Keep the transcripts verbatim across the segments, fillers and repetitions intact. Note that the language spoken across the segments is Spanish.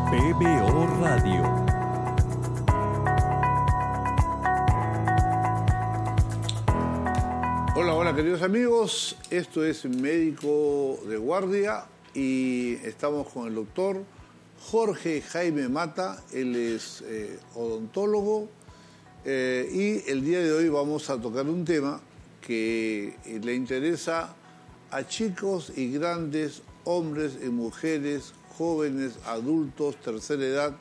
B B O Radio. Hola, hola queridos amigos, esto es Médico de Guardia y estamos con el doctor Jorge Jaime Mata. Él es eh, odontólogo eh, y el día de hoy vamos a tocar un tema que le interesa a chicos y grandes, hombres y mujeres, jóvenes, adultos, tercera edad,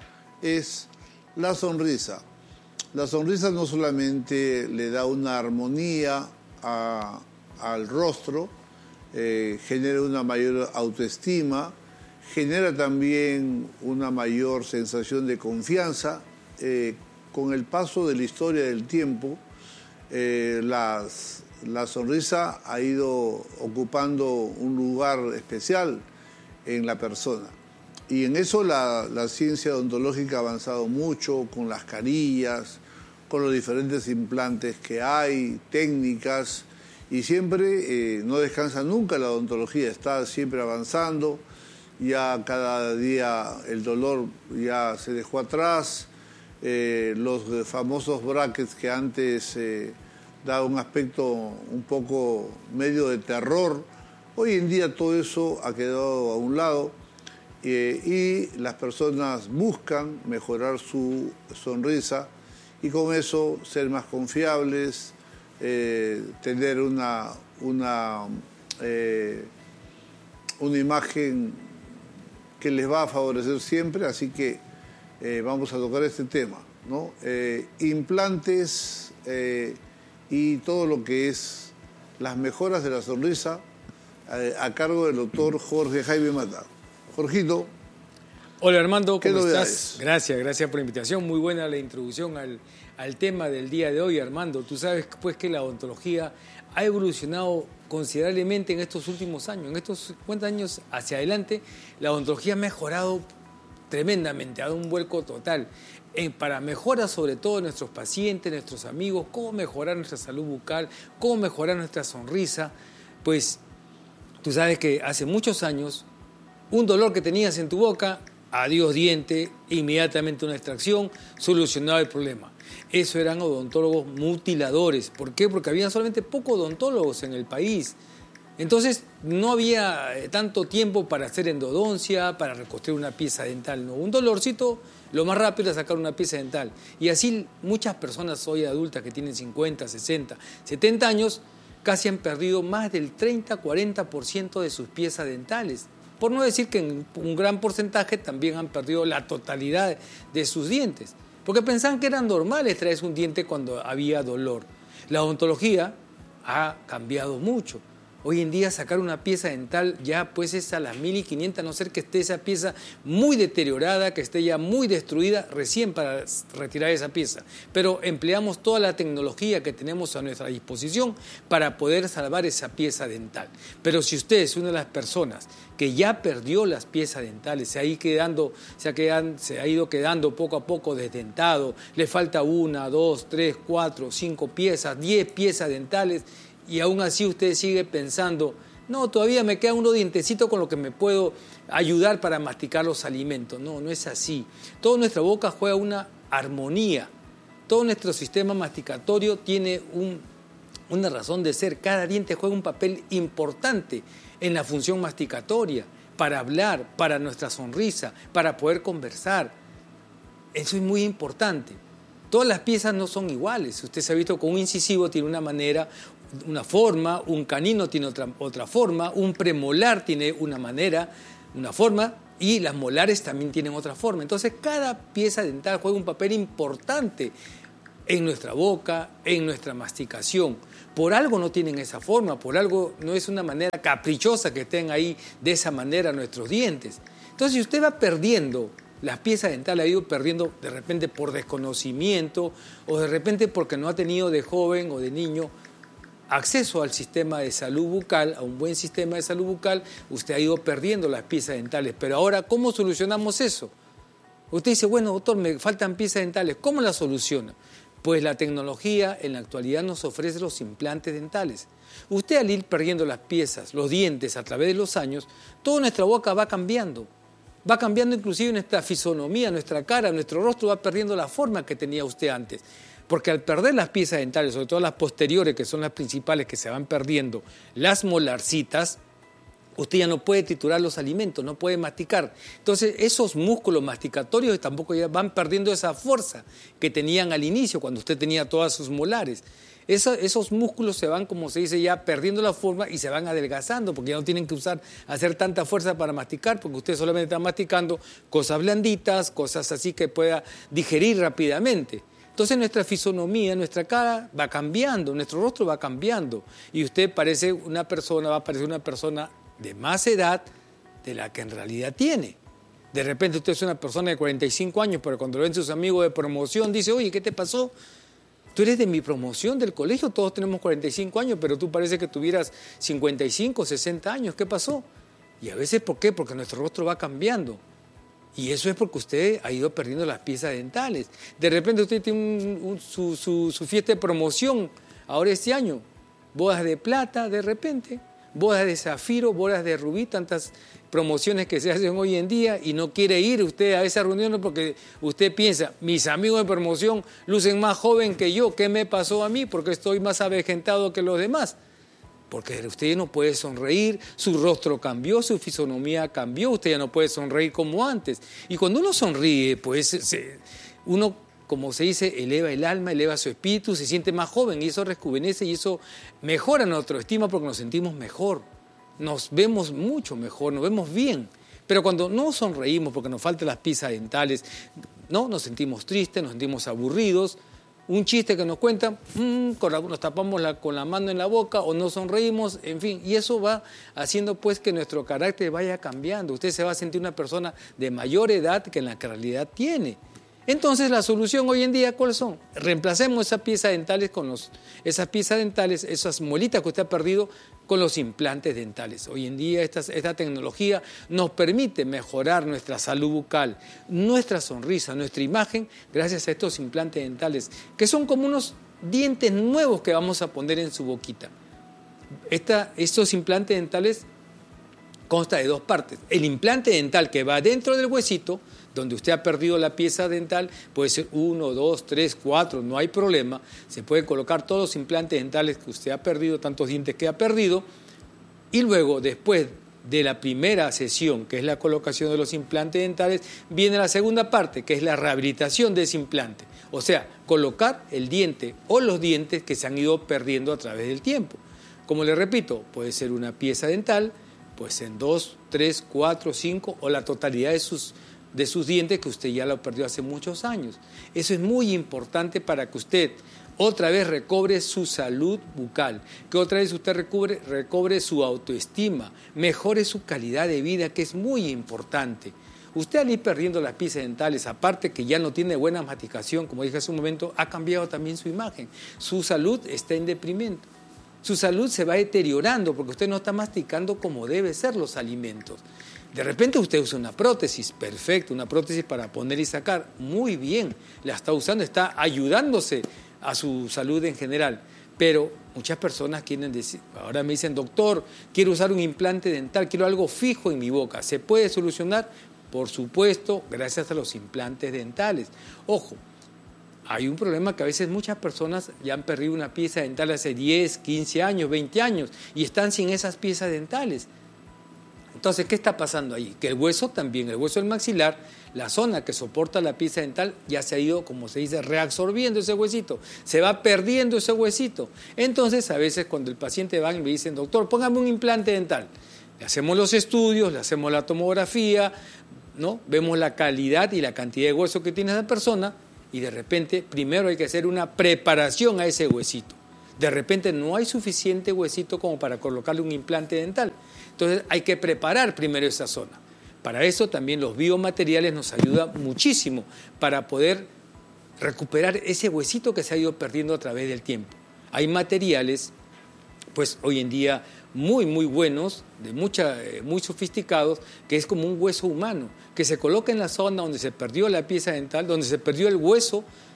es la sonrisa. La sonrisa no solamente le da una armonía a, al rostro, eh, genera una mayor autoestima, genera también una mayor sensación de confianza. Eh, con el paso de la historia del tiempo, eh, las, la sonrisa ha ido ocupando un lugar especial en la persona. Y en eso la, la ciencia odontológica ha avanzado mucho con las carillas, con los diferentes implantes que hay, técnicas, y siempre eh, no descansa nunca la odontología, está siempre avanzando. Ya cada día el dolor ya se dejó atrás, eh, los famosos brackets que antes eh, daban un aspecto un poco medio de terror, hoy en día todo eso ha quedado a un lado eh, y las personas buscan mejorar su sonrisa y con eso ser más confiables, eh, tener una, una, eh, una imagen que les va a favorecer siempre, así que eh, vamos a tocar este tema, ¿no? Eh, implantes eh, y todo lo que es las mejoras de la sonrisa eh, a cargo del doctor Jorge Jaime Mata. Jorgito. Hola Armando, ¿cómo novedades? estás? Gracias, gracias por la invitación. Muy buena la introducción al, al tema del día de hoy, Armando. Tú sabes pues que la odontología ha evolucionado considerablemente en estos últimos años. En estos cincuenta años hacia adelante, la odontología ha mejorado tremendamente, ha dado un vuelco total. Eh, para mejorar sobre todo nuestros pacientes, nuestros amigos, cómo mejorar nuestra salud bucal, cómo mejorar nuestra sonrisa. Pues tú sabes que hace muchos años, un dolor que tenías en tu boca, adiós diente, inmediatamente una extracción, solucionaba el problema. Eso eran odontólogos mutiladores. ¿Por qué? Porque había solamente pocos odontólogos en el país. Entonces no había tanto tiempo para hacer endodoncia, para reconstruir una pieza dental. No, un dolorcito, lo más rápido era sacar una pieza dental. Y así muchas personas hoy adultas que tienen cincuenta, sesenta, setenta años, casi han perdido más del treinta, cuarenta por ciento de sus piezas dentales. Por no decir que en un gran porcentaje también han perdido la totalidad de sus dientes. Porque pensaban que eran normales traerse un diente cuando había dolor. La odontología ha cambiado mucho. Hoy en día sacar una pieza dental ya pues es a las mil quinientas, a no ser que esté esa pieza muy deteriorada, que esté ya muy destruida recién para retirar esa pieza. Pero empleamos toda la tecnología que tenemos a nuestra disposición para poder salvar esa pieza dental. Pero si usted es una de las personas que ya perdió las piezas dentales, se ha, ido quedando, se ha, quedado, se ha ido quedando poco a poco desdentado, le falta una, dos, tres, cuatro, cinco piezas, diez piezas dentales, y aún así usted sigue pensando, no, todavía me queda unos dientecitos con lo que me puedo ayudar para masticar los alimentos. No, no es así. Toda nuestra boca juega una armonía. Todo nuestro sistema masticatorio tiene un, una razón de ser. Cada diente juega un papel importante en la función masticatoria, para hablar, para nuestra sonrisa, para poder conversar. Eso es muy importante. Todas las piezas no son iguales. Usted se ha visto que un incisivo tiene una manera, una forma, un canino tiene otra, otra forma, un premolar tiene una manera, una forma, y las molares también tienen otra forma. Entonces, cada pieza dental juega un papel importante en nuestra boca, en nuestra masticación. Por algo no tienen esa forma, por algo no es una manera caprichosa que estén ahí de esa manera nuestros dientes. Entonces, si usted va perdiendo las piezas dentales, ha ido perdiendo de repente por desconocimiento o de repente porque no ha tenido de joven o de niño acceso al sistema de salud bucal, a un buen sistema de salud bucal, usted ha ido perdiendo las piezas dentales. Pero ahora, ¿cómo solucionamos eso? Usted dice, bueno, doctor, me faltan piezas dentales. ¿Cómo las soluciona? Pues la tecnología en la actualidad nos ofrece los implantes dentales. Usted al ir perdiendo las piezas, los dientes a través de los años, toda nuestra boca va cambiando. Va cambiando inclusive nuestra fisonomía, nuestra cara, nuestro rostro va perdiendo la forma que tenía usted antes. Porque al perder las piezas dentales, sobre todo las posteriores, que son las principales que se van perdiendo, las molarcitas, usted ya no puede triturar los alimentos, no puede masticar. Entonces, esos músculos masticatorios tampoco ya van perdiendo esa fuerza que tenían al inicio, cuando usted tenía todas sus molares. Esa, esos músculos se van, como se dice, ya perdiendo la forma y se van adelgazando, porque ya no tienen que usar, hacer tanta fuerza para masticar, porque usted solamente está masticando cosas blanditas, cosas así que pueda digerir rápidamente. Entonces nuestra fisonomía, nuestra cara va cambiando, nuestro rostro va cambiando, y usted parece una persona, va a parecer una persona de más edad de la que en realidad tiene. De repente usted es una persona de cuarenta y cinco años, pero cuando lo ven sus amigos de promoción, dice, oye, ¿qué te pasó? Tú eres de mi promoción del colegio, todos tenemos cuarenta y cinco años, pero tú parece que tuvieras cincuenta y cinco, sesenta años, ¿qué pasó? Y a veces, ¿por qué? Porque nuestro rostro va cambiando. Y eso es porque usted ha ido perdiendo las piezas dentales. De repente usted tiene un, un, su, su, su fiesta de promoción ahora este año, bodas de plata de repente, bodas de zafiro, bodas de rubí, tantas promociones que se hacen hoy en día, y no quiere ir usted a esa reunión porque usted piensa, mis amigos de promoción lucen más joven que yo, ¿qué me pasó a mí? Porque estoy más avejentado que los demás. Porque usted no puede sonreír, su rostro cambió, su fisonomía cambió, usted ya no puede sonreír como antes. Y cuando uno sonríe, pues se, uno, como se dice, eleva el alma, eleva su espíritu, se siente más joven, y eso rejuvenece y eso mejora nuestra autoestima porque nos sentimos mejor, nos vemos mucho mejor, nos vemos bien. Pero cuando no sonreímos porque nos faltan las piezas dentales, no, nos sentimos tristes, nos sentimos aburridos. Un chiste que nos cuentan, mmm, con la, nos tapamos la, con la mano en la boca o no sonreímos, en fin, y eso va haciendo pues que nuestro carácter vaya cambiando. Usted se va a sentir una persona de mayor edad que en la que en realidad tiene. Entonces la solución hoy en día, ¿cuáles son? Reemplacemos esas piezas dentales con los, esas piezas dentales, esas molitas que usted ha perdido, con los implantes dentales. Hoy en día esta, esta tecnología nos permite mejorar nuestra salud bucal, nuestra sonrisa, nuestra imagen, gracias a estos implantes dentales, que son como unos dientes nuevos que vamos a poner en su boquita. Esta, estos implantes dentales consta de dos partes. El implante dental que va dentro del huesito, donde usted ha perdido la pieza dental, puede ser uno, dos, tres, cuatro, no hay problema. Se pueden colocar todos los implantes dentales que usted ha perdido, tantos dientes que ha perdido, y luego, después de la primera sesión, que es la colocación de los implantes dentales, viene la segunda parte, que es la rehabilitación de ese implante. O sea, colocar el diente o los dientes que se han ido perdiendo a través del tiempo. Como le repito, puede ser una pieza dental, pues en dos, tres, cuatro, cinco o la totalidad de sus, de sus dientes que usted ya lo perdió hace muchos años. Eso es muy importante para que usted otra vez recobre su salud bucal, que otra vez usted recobre, recobre su autoestima, mejore su calidad de vida, que es muy importante. Usted al ir perdiendo las piezas dentales, aparte que ya no tiene buena masticación, como dije hace un momento, ha cambiado también su imagen. Su salud está en deprimento. Su salud se va deteriorando porque usted no está masticando como debe ser los alimentos. De repente usted usa una prótesis, perfecto, una prótesis para poner y sacar, muy bien, la está usando, está ayudándose a su salud en general. Pero muchas personas quieren decir, ahora me dicen, doctor, quiero usar un implante dental, quiero algo fijo en mi boca. ¿Se puede solucionar? Por supuesto, gracias a los implantes dentales. Ojo, hay un problema que a veces muchas personas ya han perdido una pieza dental hace diez, quince años, veinte años y están sin esas piezas dentales. Entonces, ¿qué está pasando ahí? Que el hueso también, el hueso del maxilar, la zona que soporta la pieza dental ya se ha ido, como se dice, reabsorbiendo ese huesito, se va perdiendo ese huesito. Entonces, a veces cuando el paciente va y me dicen, doctor, póngame un implante dental, le hacemos los estudios, le hacemos la tomografía, ¿no? Vemos la calidad y la cantidad de hueso que tiene esa persona, y de repente primero hay que hacer una preparación a ese huesito. De repente no hay suficiente huesito como para colocarle un implante dental. Entonces hay que preparar primero esa zona. Para eso también los biomateriales nos ayudan muchísimo para poder recuperar ese huesito que se ha ido perdiendo a través del tiempo. Hay materiales, pues hoy en día muy, muy buenos, de mucha, muy sofisticados, que es como un hueso humano, que se coloca en la zona donde se perdió la pieza dental, donde se perdió el hueso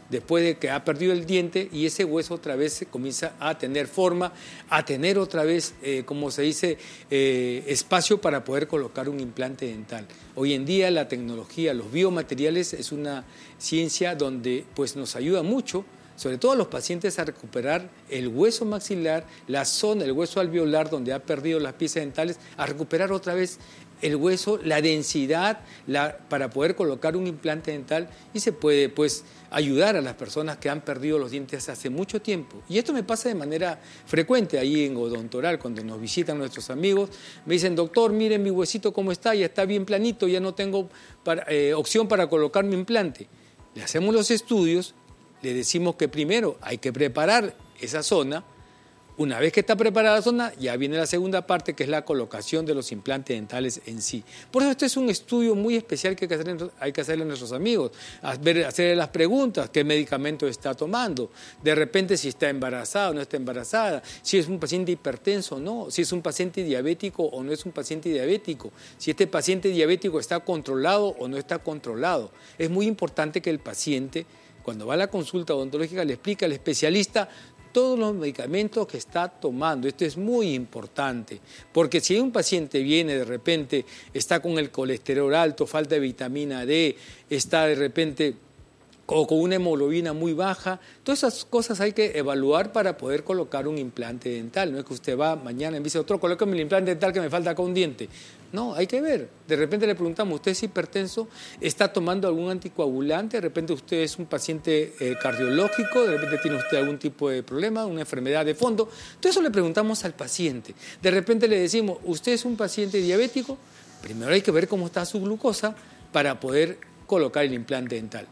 después de que ha perdido el diente, y ese hueso otra vez se comienza a tener forma, a tener otra vez, eh, como se dice, eh, espacio para poder colocar un implante dental. Hoy en día la tecnología, los biomateriales es una ciencia donde pues, nos ayuda mucho, sobre todo a los pacientes, a recuperar el hueso maxilar, la zona, el hueso alveolar donde ha perdido las piezas dentales, a recuperar otra vez el hueso, la densidad la, para poder colocar un implante dental, y se puede pues ayudar a las personas que han perdido los dientes hace mucho tiempo. Y esto me pasa de manera frecuente ahí en Odontoral, cuando nos visitan nuestros amigos, me dicen, doctor, miren mi huesito cómo está, ya está bien planito, ya no tengo para, eh, opción para colocar mi implante. Le hacemos los estudios, le decimos que primero hay que preparar esa zona. Una vez que está preparada la zona, ya viene la segunda parte, que es la colocación de los implantes dentales en sí. Por eso este es un estudio muy especial que hay que hacerle, hay que hacerle a nuestros amigos, hacerle las preguntas, qué medicamento está tomando, de repente si está embarazada o no está embarazada, si es un paciente hipertenso o no, si es un paciente diabético o no es un paciente diabético, si este paciente diabético está controlado o no está controlado. Es muy importante que el paciente, cuando va a la consulta odontológica, le explique al especialista todos los medicamentos que está tomando. Esto es muy importante, porque si un paciente viene de repente, está con el colesterol alto, falta de vitamina D, está de repente o con una hemoglobina muy baja, todas esas cosas hay que evaluar para poder colocar un implante dental. No es que usted va mañana y me dice, otro, colócame el implante dental que me falta acá un diente. No, hay que ver. De repente le preguntamos, ¿usted es hipertenso? ¿Está tomando algún anticoagulante? De repente usted es un paciente eh, cardiológico, de repente tiene usted algún tipo de problema, una enfermedad de fondo. Todo eso le preguntamos al paciente. De repente le decimos, ¿usted es un paciente diabético? Primero hay que ver cómo está su glucosa para poder colocar el implante dental.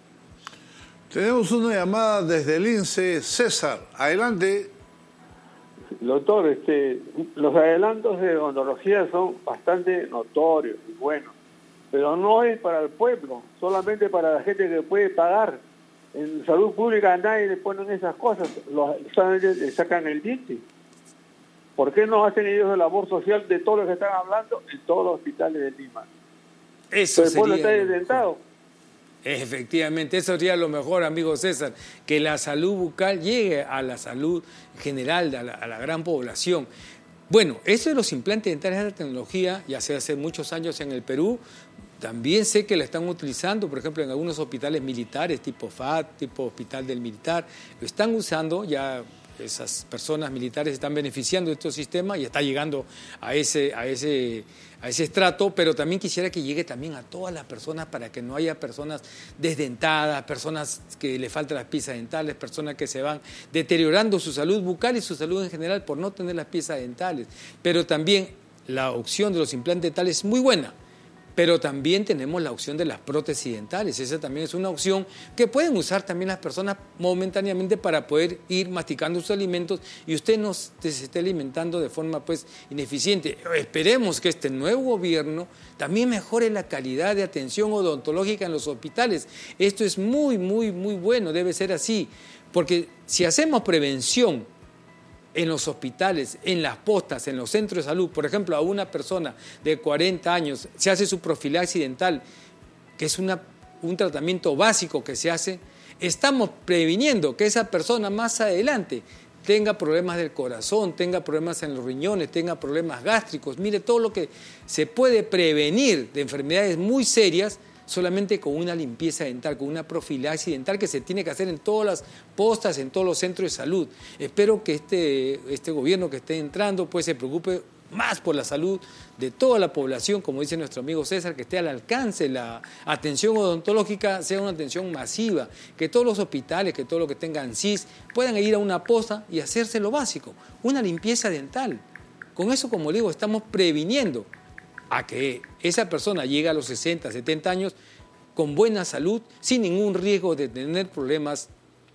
Tenemos una llamada desde el I N S E, César. Adelante. Doctor, este, los adelantos de odontología son bastante notorios y buenos, pero no es para el pueblo, solamente para la gente que puede pagar. En salud pública a nadie le ponen esas cosas, los, solamente le sacan el diente. ¿Por qué no hacen ellos la labor social de todo lo que están hablando en todos los hospitales de Lima? Eso el pueblo sería está desdentado. Efectivamente, eso sería lo mejor, amigo César, que la salud bucal llegue a la salud general, a la, a la gran población. Bueno, eso de los implantes dentales es la tecnología, ya se hace muchos años en el Perú. También sé que la están utilizando, por ejemplo, en algunos hospitales militares, tipo F A T, tipo Hospital del Militar. Lo están usando, ya esas personas militares están beneficiando de estos sistemas y está llegando a ese, a ese, a ese estrato, pero también quisiera que llegue también a todas las personas para que no haya personas desdentadas, personas que le faltan las piezas dentales, personas que se van deteriorando su salud bucal y su salud en general por no tener las piezas dentales. Pero también la opción de los implantes dentales es muy buena. Pero también tenemos la opción de las prótesis dentales. Esa también es una opción que pueden usar también las personas momentáneamente para poder ir masticando sus alimentos y usted no se esté alimentando de forma pues ineficiente. Esperemos que este nuevo gobierno también mejore la calidad de atención odontológica en los hospitales. Esto es muy, muy, muy bueno, debe ser así. Porque si hacemos prevención en los hospitales, en las postas, en los centros de salud, por ejemplo, a una persona de cuarenta años se hace su profilaxis dental, que es una, un tratamiento básico que se hace, estamos previniendo que esa persona más adelante tenga problemas del corazón, tenga problemas en los riñones, tenga problemas gástricos. Mire todo lo que se puede prevenir de enfermedades muy serias solamente con una limpieza dental, con una profilaxis dental que se tiene que hacer en todas las postas, en todos los centros de salud. Espero que este, este gobierno que esté entrando pues se preocupe más por la salud de toda la población, como dice nuestro amigo César, que esté al alcance la atención odontológica, sea una atención masiva, que todos los hospitales, que todos los que tengan C I S puedan ir a una posta y hacerse lo básico, una limpieza dental. Con eso, como digo, estamos previniendo a que esa persona llegue a los sesenta, setenta años con buena salud, sin ningún riesgo de tener problemas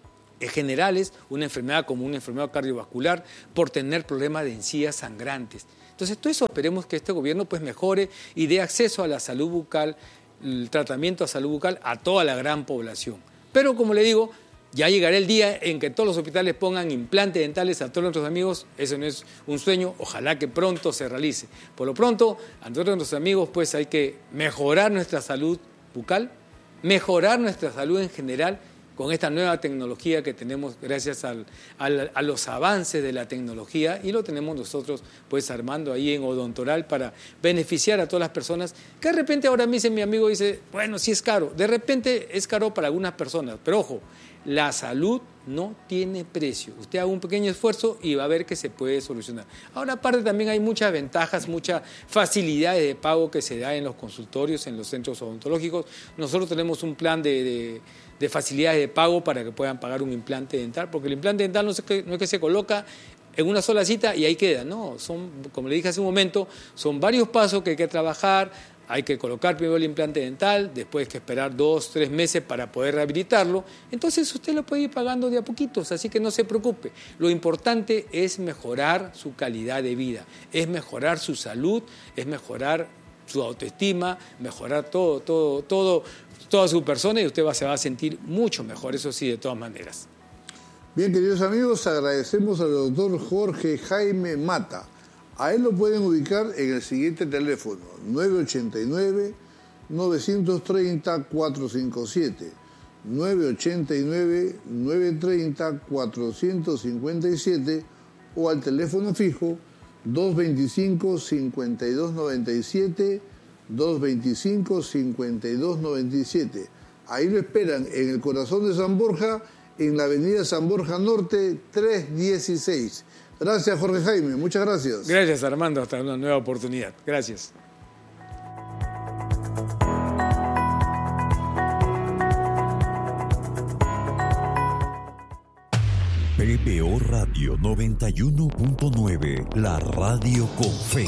generales, una enfermedad como una enfermedad cardiovascular, por tener problemas de encías sangrantes. Entonces, todo eso esperemos que este gobierno pues mejore y dé acceso a la salud bucal, el tratamiento a salud bucal a toda la gran población. Pero, como le digo, ya llegará el día en que todos los hospitales pongan implantes dentales a todos nuestros amigos. Eso no es un sueño, ojalá que pronto se realice. Por lo pronto, a todos nuestros amigos, pues hay que mejorar nuestra salud bucal, mejorar nuestra salud en general, con esta nueva tecnología que tenemos gracias al, al, a los avances de la tecnología, y lo tenemos nosotros pues armando ahí en Odontoral para beneficiar a todas las personas que de repente ahora me dice mi amigo, dice, bueno, sí es caro, de repente es caro para algunas personas, pero ojo, la salud no tiene precio. Usted haga un pequeño esfuerzo y va a ver que se puede solucionar. Ahora, aparte, también hay muchas ventajas, muchas facilidades de pago que se da en los consultorios, en los centros odontológicos. Nosotros tenemos un plan de, de, de facilidades de pago para que puedan pagar un implante dental, porque el implante dental no es que, no es que se coloca en una sola cita y ahí queda, no, son, como le dije hace un momento, son varios pasos que hay que trabajar. Hay que colocar primero el implante dental, después hay que esperar dos, tres meses para poder rehabilitarlo. Entonces usted lo puede ir pagando de a poquitos, así que no se preocupe. Lo importante es mejorar su calidad de vida, es mejorar su salud, es mejorar su autoestima, mejorar todo, todo, todo, toda su persona, y usted va, se va a sentir mucho mejor, eso sí, de todas maneras. Bien, queridos amigos, agradecemos al doctor Jorge Jaime Mata. A él lo pueden ubicar en el siguiente teléfono, nueve ocho nueve, nueve tres cero, cuatro cinco siete, nueve ocho nueve, nueve tres cero, cuatro cinco siete, o al teléfono fijo dos dos cinco, cinco dos nueve siete, dos dos cinco, cinco dos nueve siete. Ahí lo esperan en el corazón de San Borja, en la avenida San Borja Norte trescientos dieciséis. Gracias, Jorge Jaime. Muchas gracias. Gracias, Armando. Hasta una nueva oportunidad. Gracias. P B O Radio noventa y uno punto nueve, la radio con fe.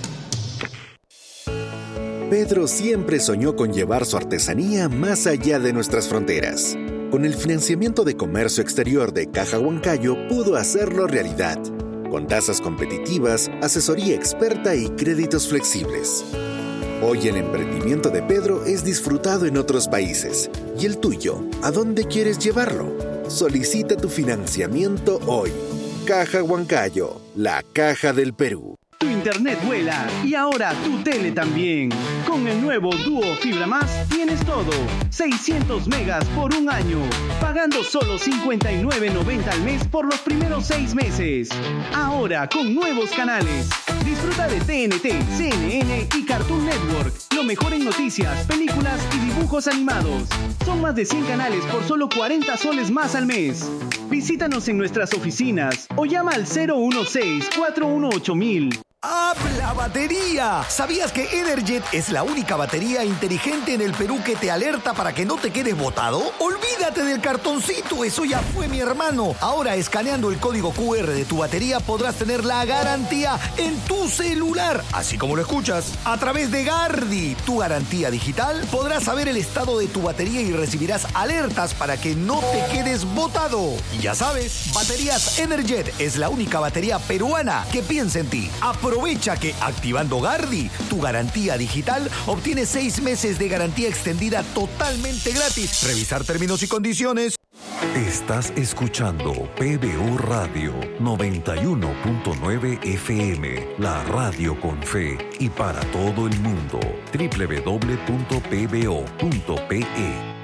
Pedro siempre soñó con llevar su artesanía más allá de nuestras fronteras. Con el financiamiento de comercio exterior de Caja Huancayo pudo hacerlo realidad. Con tasas competitivas, asesoría experta y créditos flexibles. Hoy el emprendimiento de Pedro es disfrutado en otros países. ¿Y el tuyo? ¿A dónde quieres llevarlo? Solicita tu financiamiento hoy. Caja Huancayo, la caja del Perú. Tu internet vuela y ahora tu tele también. Con el nuevo Duo Fibra Más tienes todo. seiscientos megas por un año. Pagando solo cincuenta y nueve noventa al mes por los primeros seis meses. Ahora con nuevos canales. Disfruta de T N T, C N N y Cartoon Network. Lo mejor en noticias, películas y dibujos animados. Son más de cien canales por solo cuarenta soles más al mes. Visítanos en nuestras oficinas o llama al cero uno seis, cuatro uno ocho mil. ¡Habla batería! ¿Sabías que Energet es la única batería inteligente en el Perú que te alerta para que no te quedes botado? Olvídate del cartoncito, eso ya fue, mi hermano. Ahora, escaneando el código Q R de tu batería podrás tener la garantía en tu celular, así como lo escuchas. A través de Gardi, tu garantía digital, podrás saber el estado de tu batería y recibirás alertas para que no te quedes botado. Y ya sabes, Baterías Energet es la única batería peruana que piensa en ti. Aprovecha que activando Gardi, tu garantía digital, obtienes seis meses de garantía extendida totalmente gratis. Revisar términos y condiciones. Estás escuchando P B O Radio noventa y uno punto nueve F M, la radio con fe y para todo el mundo. doble u doble u doble u punto p b o punto p e.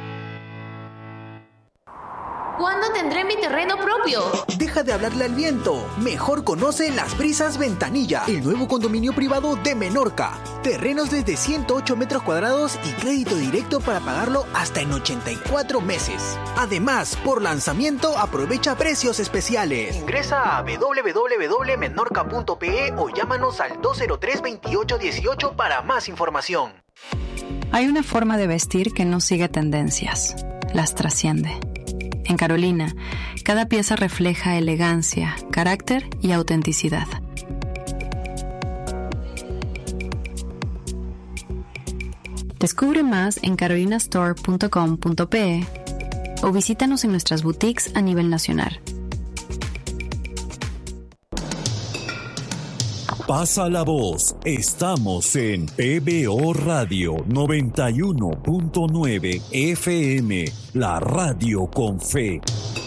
¿Cuándo tendré mi terreno propio? Deja de hablarle al viento. Mejor conoce Las Brisas Ventanilla, el nuevo condominio privado de Menorca. Terrenos desde ciento ocho metros cuadrados y crédito directo para pagarlo hasta en ochenta y cuatro meses. Además, por lanzamiento aprovecha precios especiales. Ingresa a doble u doble u doble u punto menorca punto p e o llámanos al dos cero tres, veintiocho dieciocho para más información. Hay una forma de vestir que no sigue tendencias, las trasciende. En Carolina, cada pieza refleja elegancia, carácter y autenticidad. Descubre más en carolina store punto com punto p e o visítanos en nuestras boutiques a nivel nacional. Pasa la voz. Estamos en P B O Radio noventa y uno punto nueve F M, la radio con fe.